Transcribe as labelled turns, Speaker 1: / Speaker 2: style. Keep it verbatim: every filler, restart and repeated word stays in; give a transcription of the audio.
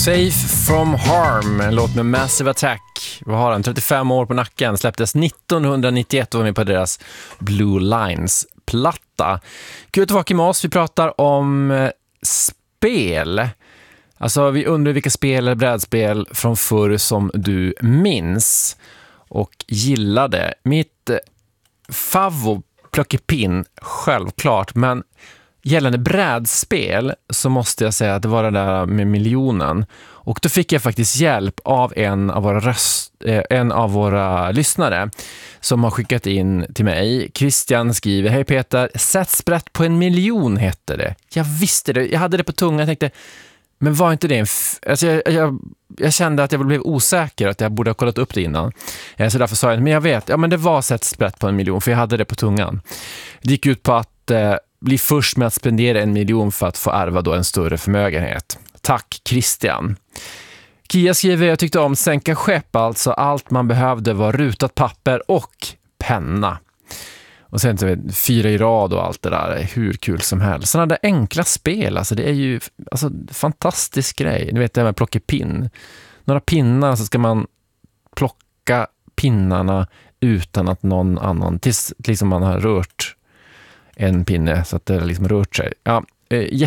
Speaker 1: Safe from Harm, en låt med Massive Attack. Vad har den? trettiofem år på nacken. Släpptes nittonhundranittioett och var med på deras Blue Lines-platta. Kul att vara med oss. Vi pratar om eh, spel. Alltså vi undrar vilka spel eller brädspel från förr som du minns och gillade. Mitt eh, favvo plockepinn, självklart, men gällande brädspel så måste jag säga att det var det där med miljonen. Och då fick jag faktiskt hjälp av en av våra, röst, eh, en av våra lyssnare som har skickat in till mig. Christian skriver: Hej Peter, sätt sprätt på en miljon hette det. Jag visste det, jag hade det på tungan. Jag tänkte, men var inte det en... F- alltså jag, jag, jag kände att jag blev osäker, att jag borde ha kollat upp det innan. Så därför sa jag, men jag vet, ja men det var sätt sprätt på en miljon, för jag hade det på tungan. Det gick ut på att eh, bli först med att spendera en miljon för att få ärva då en större förmögenhet. Tack Christian. Kia skriver: jag tyckte om sänka skepp, alltså allt man behövde var rutat papper och penna. Och sen vet, fyra i rad och allt det där är hur kul som helst. Sådana där enkla spel, alltså det är ju alltså fantastisk grej. Ni vet det här med plocka pinn. Några pinnar, så ska man plocka pinnarna utan att någon annan, tills liksom man har rört en pinne så att det liksom rört sig. Ja,